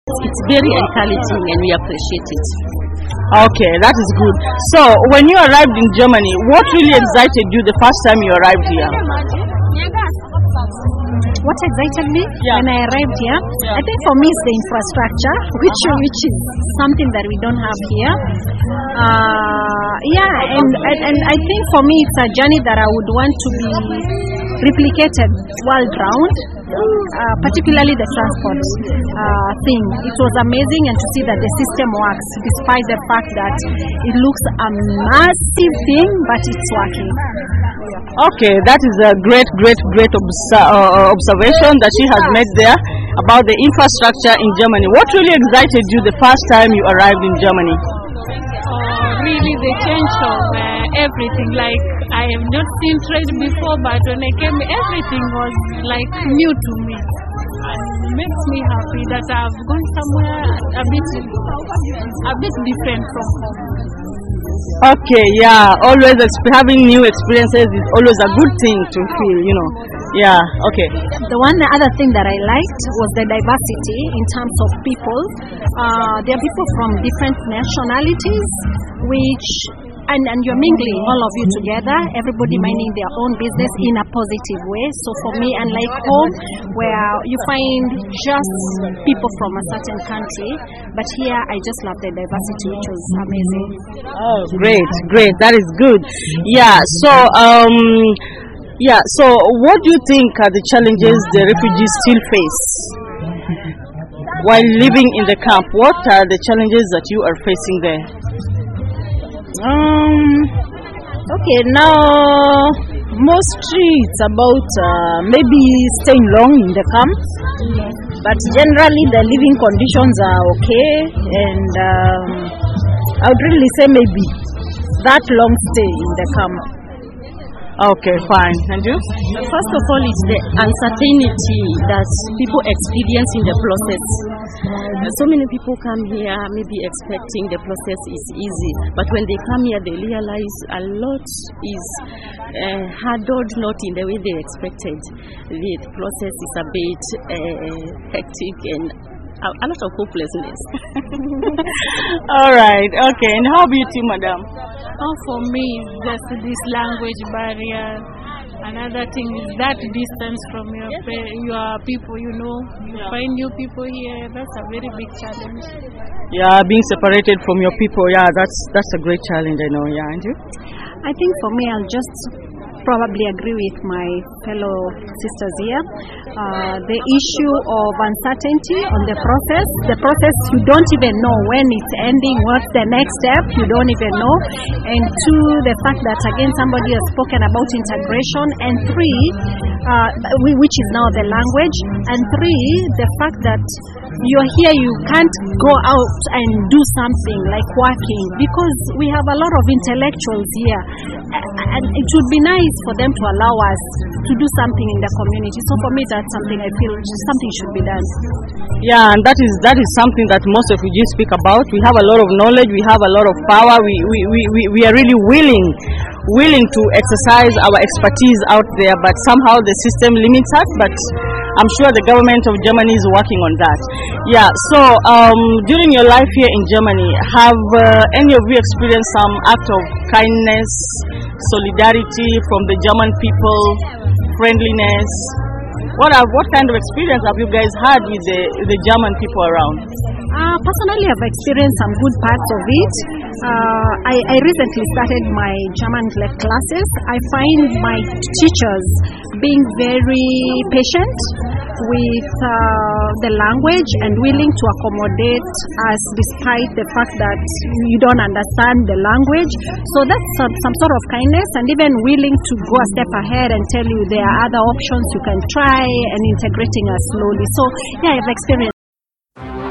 It's very encouraging and we appreciate it. Okay, that is good. So, when you arrived in Germany, what really excited you the first time you arrived here? What excited me when I arrived here? I think for me it's the infrastructure, which is something that we don't have here. And I think for me it's a journey that I would want to be replicated world round, particularly the transport thing. It was amazing and to see that the system works despite the fact that it looks a massive thing, but it's working. Okay, that is a great observation that she has made there about the infrastructure in Germany. What really excited you the first time you arrived in Germany? Really the change of everything. Like, I have not seen trade before, but when I came, everything was like new to me. And it makes me happy that I've gone somewhere a bit different from home. Okay, yeah, always having new experiences is always a good thing to feel, you know. Yeah, okay. The other thing that I liked was the diversity in terms of people. There are people from different nationalities, and you're mingling all of you together, everybody minding their own business in a positive way. So for me, unlike home, where you find just people from a certain country, but here I just love the diversity, which was amazing. Oh, great, that is good. So what do you think are the challenges the refugees still face while living in the camp? What are the challenges that you are facing there? Okay, now mostly it's about maybe staying long in the camp, but generally the living conditions are okay, and I would really say maybe that long stay in the camp. Okay, fine. And you? First of all, it's the uncertainty that people experience in the process. So many people come here maybe expecting the process is easy, but when they come here they realize a lot is handled not in the way they expected. The process is a bit hectic and a lot of hopelessness. All right, okay. And how about you, madam? For me, just this language barrier. Another thing is that distance from your people, you know. You find new people here, that's a very big challenge. Yeah, being separated from your people, that's a great challenge, I know. Yeah, and you? I think for me, I'll just probably agree with my fellow sisters here. The issue of uncertainty on the process, you don't even know when it's ending, what's the next step, you don't even know. And two, the fact that again somebody has spoken about integration, and three, which is now the language, and three, the fact that you're here, you can't go out and do something like working, because we have a lot of intellectuals here, and it would be nice for them to allow us to do something in the community. So for me, that's something I feel something should be done. Yeah, and that is something that most refugees speak about. We have a lot of knowledge, we have a lot of power, we are really willing to exercise our expertise out there, but somehow the system limits us, but I'm sure the government of Germany is working on that. Yeah, so during your life here in Germany, have any of you experienced some act of kindness, solidarity from the German people, friendliness? What kind of experience have you guys had with the German people around? Personally, I've experienced some good parts of it. I recently started my German classes. I find my teachers being very patient with the language and willing to accommodate us despite the fact that you don't understand the language. So that's some sort of kindness, and even willing to go a step ahead and tell you there are other options you can try, and integrating us slowly. So yeah, I've experienced